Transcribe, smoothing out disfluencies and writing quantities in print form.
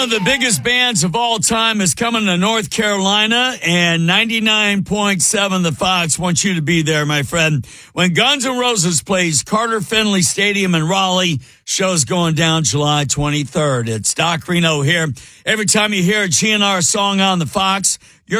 of the biggest bands of all time is coming to North Carolina, and 99.7 The Fox wants you to be there, my friend. When Guns N' Roses plays Carter Finley Stadium in Raleigh, show's going down July 23rd. It's Doc Reno here. Every time you hear a GNR song on The Fox,